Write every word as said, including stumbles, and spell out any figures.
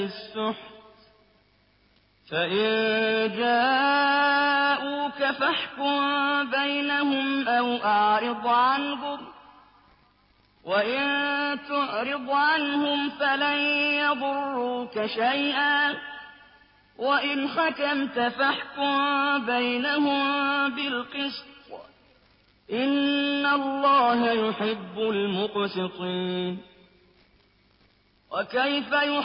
السحت فإن جاءوك فاحكم بينهم أو أعرض عنهم وإن تعرض عنهم فلن يضروك شيئا وإن حكمت فاحكم بينهم بالقسط إن الله يحب المقسطين. وكيف